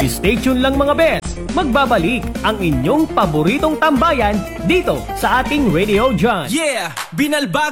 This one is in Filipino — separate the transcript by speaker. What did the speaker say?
Speaker 1: Stay tuned lang mga bes. Magbabalik ang inyong paboritong tambayan dito sa ating Radio John.
Speaker 2: Yeah! Binalbag